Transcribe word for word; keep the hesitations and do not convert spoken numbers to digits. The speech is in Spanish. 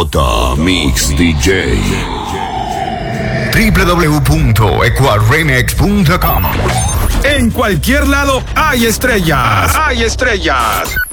J Mix D J. w w w punto ecuaremix punto com. En cualquier lado hay estrellas. Hay estrellas.